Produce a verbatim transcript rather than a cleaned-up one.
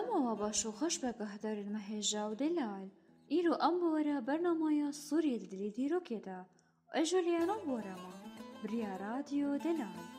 دەمەوە باش و خۆش بەگەهدەرن مەهێژا و دەلال ئیرۆ ئەم بۆرە بەرنامەیە سووری دلی دیرۆکێدا ئەژۆلیانە بۆرەمە بریا رادیۆ دەلال